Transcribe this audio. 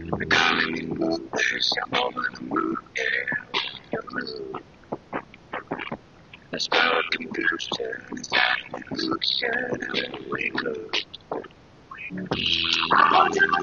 The colony movers come over the moon, yeah. The spell confusion is an illusion, and we look.